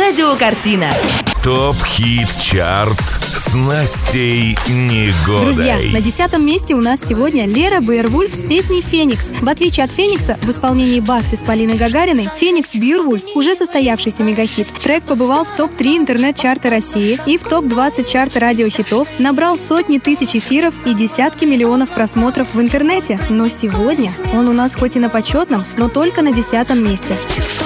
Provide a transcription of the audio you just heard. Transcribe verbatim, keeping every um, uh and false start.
Радиокартина. Топ-хит-чарт с Настей Негодой. Друзья, на десятом месте у нас сегодня Лера Беовульф с песней «Феникс». В отличие от «Феникса», в исполнении «Басты» с Полиной Гагариной, «Феникс» Беовульф уже состоявшийся мегахит. Трек побывал в топ три интернет-чарта России и в топ двадцать чарта радиохитов, набрал сотни тысяч эфиров и десятки миллионов просмотров в интернете. Но сегодня он у нас хоть и на почетном, но только на десятом месте.